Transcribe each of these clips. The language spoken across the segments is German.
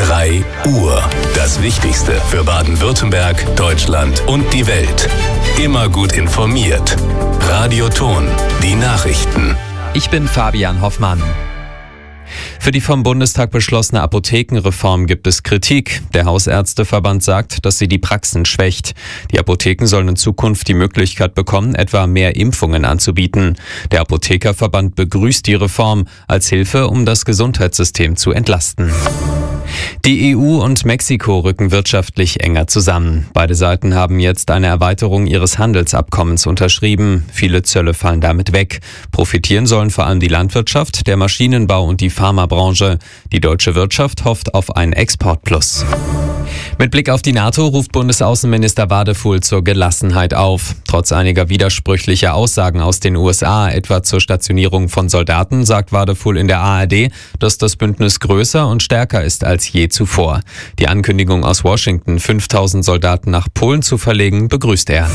3 Uhr. Das Wichtigste für Baden-Württemberg, Deutschland und die Welt. Immer gut informiert. Radio Ton, die Nachrichten. Ich bin Fabian Hoffmann. Für die vom Bundestag beschlossene Apothekenreform gibt es Kritik. Der Hausärzteverband sagt, dass sie die Praxen schwächt. Die Apotheken sollen in Zukunft die Möglichkeit bekommen, etwa mehr Impfungen anzubieten. Der Apothekerverband begrüßt die Reform als Hilfe, um das Gesundheitssystem zu entlasten. Die EU und Mexiko rücken wirtschaftlich enger zusammen. Beide Seiten haben jetzt eine Erweiterung ihres Handelsabkommens unterschrieben. Viele Zölle fallen damit weg. Profitieren sollen vor allem die Landwirtschaft, der Maschinenbau und die Pharmabranche. Die deutsche Wirtschaft hofft auf einen Exportplus. Mit Blick auf die NATO ruft Bundesaußenminister Wadefuhl zur Gelassenheit auf. Trotz einiger widersprüchlicher Aussagen aus den USA, etwa zur Stationierung von Soldaten, sagt Wadefuhl in der ARD, dass das Bündnis größer und stärker ist als je zuvor. Die Ankündigung aus Washington, 5000 Soldaten nach Polen zu verlegen, begrüßt er.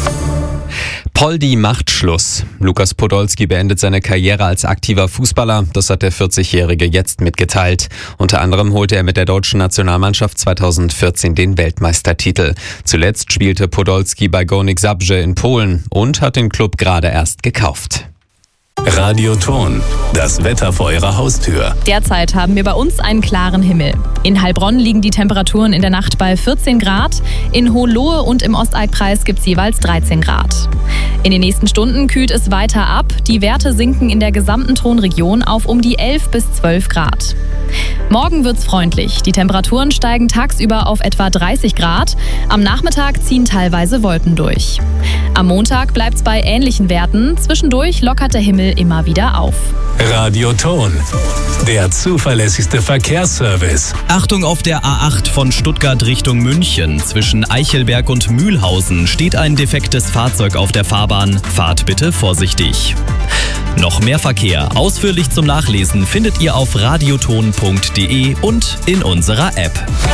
Poldi macht Schluss. Lukas Podolski beendet seine Karriere als aktiver Fußballer. Das hat der 40-Jährige jetzt mitgeteilt. Unter anderem holte er mit der deutschen Nationalmannschaft 2014 den Weltmeistertitel. Zuletzt spielte Podolski bei Górnik Zabrze in Polen und hat den Club gerade erst gekauft. Radio Ton, das Wetter vor Ihrer Haustür. Derzeit haben wir bei uns einen klaren Himmel. In Heilbronn liegen die Temperaturen in der Nacht bei 14 Grad. In Hohenlohe und im Osteidkreis gibt es jeweils 13 Grad. In den nächsten Stunden kühlt es weiter ab. Die Werte sinken in der gesamten Thronregion auf um die 11 bis 12 Grad. Morgen wird's freundlich. Die Temperaturen steigen tagsüber auf etwa 30 Grad. Am Nachmittag ziehen teilweise Wolken durch. Am Montag bleibt's bei ähnlichen Werten. Zwischendurch lockert der Himmel immer wieder auf. Radio Ton, der zuverlässigste Verkehrsservice. Achtung, auf der A8 von Stuttgart Richtung München. Zwischen Eichelberg und Mühlhausen steht ein defektes Fahrzeug auf der Fahrbahn. Fahrt bitte vorsichtig. Noch mehr Verkehr ausführlich zum Nachlesen findet ihr auf radioton.de und in unserer App.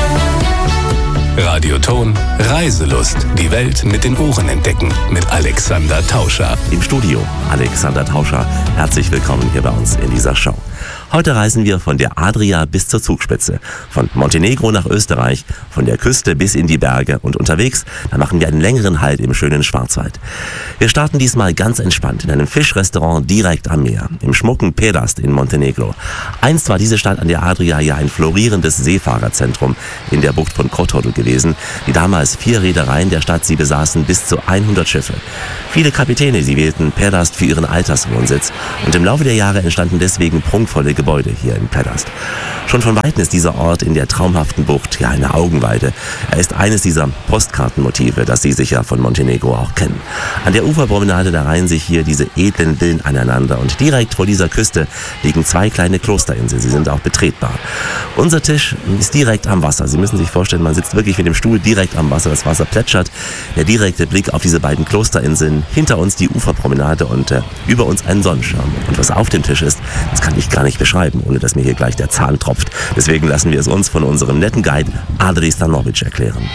Radio Ton, Reiselust. Die Welt mit den Ohren entdecken. Mit Alexander Tauscher. Im Studio Alexander Tauscher. Herzlich willkommen hier bei uns in dieser Show. Heute reisen wir von der Adria bis zur Zugspitze, von Montenegro nach Österreich, von der Küste bis in die Berge und unterwegs, da machen wir einen längeren Halt im schönen Schwarzwald. Wir starten diesmal ganz entspannt in einem Fischrestaurant direkt am Meer, im schmucken Perast in Montenegro. Einst war diese Stadt an der Adria ja ein florierendes Seefahrerzentrum in der Bucht von Kotor gewesen. Die damals 4 Reedereien der Stadt, sie besaßen bis zu 100 Schiffe. Viele Kapitäne, sie wählten Perast für ihren Alterswohnsitz und im Laufe der Jahre entstanden deswegen prunkvolle Gebäude hier in Perast. Schon von Weitem ist dieser Ort in der traumhaften Bucht ja eine Augenweide. Er ist eines dieser Postkartenmotive, das Sie sicher von Montenegro auch kennen. An der Uferpromenade, da reihen sich hier diese edlen Villen aneinander und direkt vor dieser Küste liegen 2 kleine Klosterinseln. Sie sind auch betretbar. Unser Tisch ist direkt am Wasser. Sie müssen sich vorstellen, man sitzt wirklich mit dem Stuhl direkt am Wasser. Das Wasser plätschert. Der direkte Blick auf diese beiden Klosterinseln. Hinter uns die Uferpromenade und über uns ein Sonnenschirm. Und was auf dem Tisch ist, das kann ich gar nicht beschreiben, ohne dass mir hier gleich der Zahn tropft. Deswegen lassen wir es uns von unserem netten Guide Adri Stanovic erklären.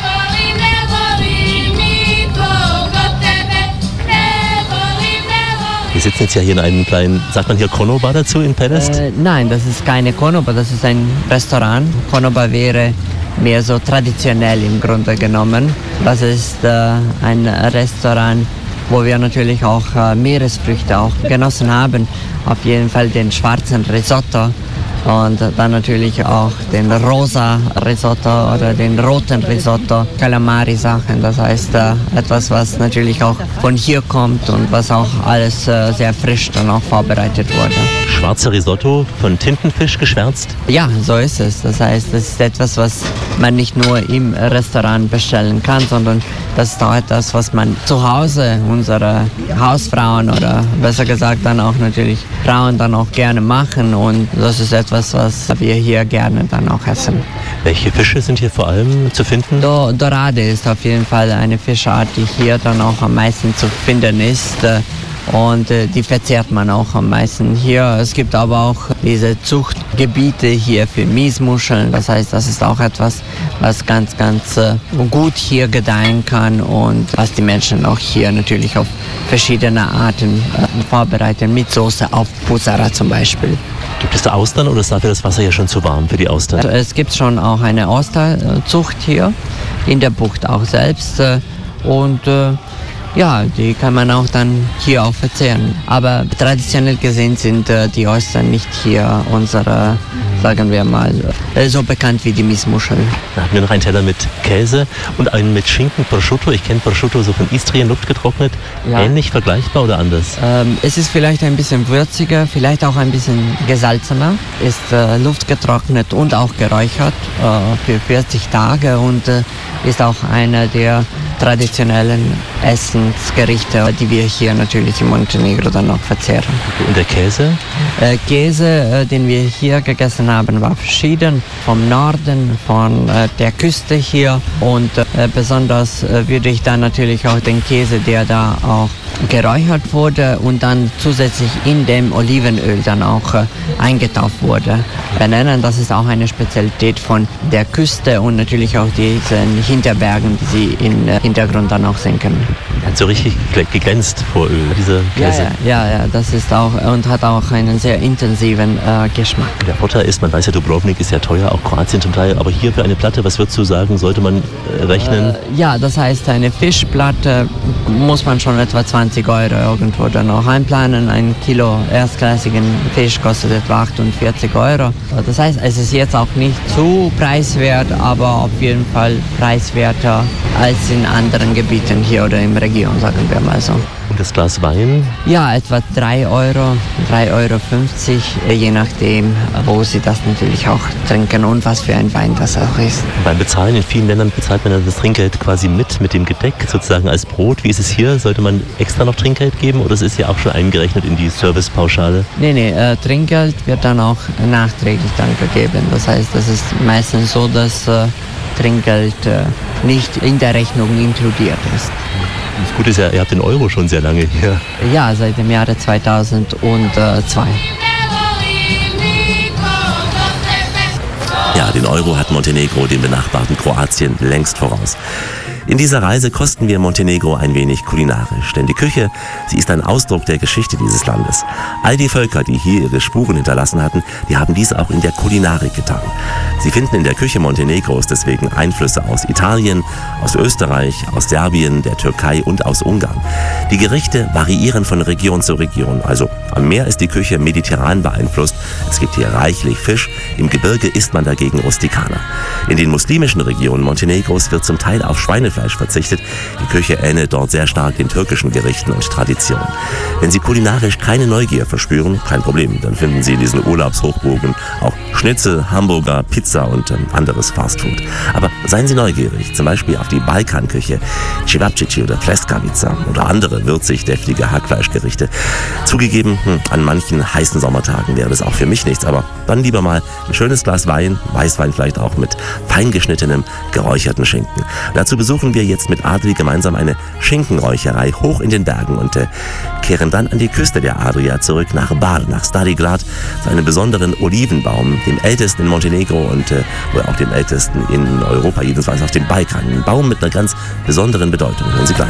Wir sitzen jetzt ja hier in einem kleinen, sagt man hier Konoba dazu in Perast? Nein, das ist keine Konoba, das ist ein Restaurant. Konoba wäre mehr so traditionell im Grunde genommen. Das ist ein Restaurant, wo wir natürlich auch Meeresfrüchte auch genossen haben. Auf jeden Fall den schwarzen Risotto und dann natürlich auch den rosa Risotto oder den roten Risotto, Calamari-Sachen. Das heißt etwas, was natürlich auch von hier kommt und was auch alles sehr frisch dann auch vorbereitet wurde. Schwarzer Risotto von Tintenfisch geschwärzt? Ja, so ist es. Das heißt, das ist etwas, was man nicht nur im Restaurant bestellen kann, sondern das ist auch etwas, was man zu Hause, unsere Hausfrauen oder besser gesagt dann auch natürlich Frauen dann auch gerne machen und das ist etwas, was wir hier gerne dann auch essen. Welche Fische sind hier vor allem zu finden? Dorade ist auf jeden Fall eine Fischart, die hier dann auch am meisten zu finden ist. Und die verzehrt man auch am meisten hier. Es gibt aber auch diese Zuchtgebiete hier für Miesmuscheln. Das heißt, das ist auch etwas, was ganz, ganz gut hier gedeihen kann und was die Menschen auch hier natürlich auf verschiedene Arten vorbereiten, mit Soße auf Pusara zum Beispiel. Gibt es da Austern oder ist dafür das Wasser ja schon zu warm für die Austern? Es gibt schon auch eine Austerzucht hier in der Bucht auch selbst und ja, die kann man auch dann hier auch verzehren. Aber traditionell gesehen sind die Austern nicht hier unsere, sagen wir mal, so bekannt wie die Miesmuschel. Da hatten wir noch einen Teller mit Käse und einen mit Schinken, Prosciutto. Ich kenne Prosciutto so von Istrien, luftgetrocknet. Ja. Ähnlich, vergleichbar oder anders? Es ist vielleicht ein bisschen würziger, vielleicht auch ein bisschen gesalzener. Ist luftgetrocknet und auch geräuchert für 40 Tage und ist auch einer der traditionellen Essensgerichte, die wir hier natürlich in Montenegro dann noch verzehren. Und der Käse? Käse, den wir hier gegessen haben, war verschieden. Vom Norden, von der Küste hier und besonders würde ich dann natürlich auch den Käse, der da auch geräuchert wurde und dann zusätzlich in dem Olivenöl dann auch eingetaucht wurde, benennen. Das ist auch eine Spezialität von der Küste und natürlich auch diesen Hinterbergen, die Sie im Hintergrund dann auch sehen können. Hat so richtig geglänzt vor Öl, dieser Käse. Ja, das ist auch und hat auch einen sehr intensiven Geschmack. Der Vorteil ist, man weiß ja, Dubrovnik ist ja teuer, auch Kroatien zum Teil, aber hier für eine Platte, was würdest du sagen, sollte man rechnen? Ja, das heißt, eine Fischplatte muss man schon etwa 20 Euro irgendwo dann noch einplanen. Ein Kilo erstklassigen Fisch kostet etwa 48 Euro. Das heißt, es ist jetzt auch nicht zu preiswert, aber auf jeden Fall preiswerter als in anderen Gebieten hier oder in der Region, sagen wir mal so. Und das Glas Wein? Ja, etwa 3 Euro, 3,50 Euro, je nachdem, wo Sie das natürlich auch trinken und was für ein Wein das auch ist. Beim Bezahlen in vielen Ländern bezahlt man das Trinkgeld quasi mit dem Gedeck, sozusagen als Brot. Wie ist es hier? Sollte man extra noch Trinkgeld geben oder ist es ja auch schon eingerechnet in die Servicepauschale? Nee, Trinkgeld wird dann auch nachträglich dann gegeben. Das heißt, es ist meistens so, dass Trinkgeld nicht in der Rechnung inkludiert ist. Das Gute ist ja, ihr habt den Euro schon sehr lange hier. Ja, seit dem Jahre 2002. Ja, den Euro hat Montenegro dem benachbarten Kroatien längst voraus. In dieser Reise kosten wir Montenegro ein wenig kulinarisch, denn die Küche, sie ist ein Ausdruck der Geschichte dieses Landes. All die Völker, die hier ihre Spuren hinterlassen hatten, die haben dies auch in der Kulinarik getan. Sie finden in der Küche Montenegros deswegen Einflüsse aus Italien, aus Österreich, aus Serbien, der Türkei und aus Ungarn. Die Gerichte variieren von Region zu Region, also am Meer ist die Küche mediterran beeinflusst, es gibt hier reichlich Fisch, im Gebirge isst man dagegen rustikaner. In den muslimischen Regionen Montenegros wird zum Teil auf Schweinefleisch verzichtet. Die Küche ähnelt dort sehr stark den türkischen Gerichten und Traditionen. Wenn Sie kulinarisch keine Neugier verspüren, kein Problem, dann finden Sie in diesen Urlaubshochburgen auch Schnitzel, Hamburger, Pizza und anderes Fastfood. Aber seien Sie neugierig, zum Beispiel auf die Balkanküche, Cevapcici oder Pljeskavica oder andere würzig-deftige Hackfleischgerichte. Zugegeben, an manchen heißen Sommertagen wäre das auch für mich nichts, aber dann lieber mal ein schönes Glas Wein, Weißwein vielleicht auch mit feingeschnittenem, geräucherten Schinken. Dazu besuchen wir jetzt mit Adri gemeinsam eine Schinkenräucherei hoch in den Bergen und kehren dann an die Küste der Adria zurück nach Bar, nach Stari Grad, zu einem besonderen Olivenbaum, dem ältesten in Montenegro und wohl auch dem ältesten in Europa, jedenfalls auf dem Balkan. Ein Baum mit einer ganz besonderen Bedeutung. Hören Sie gleich.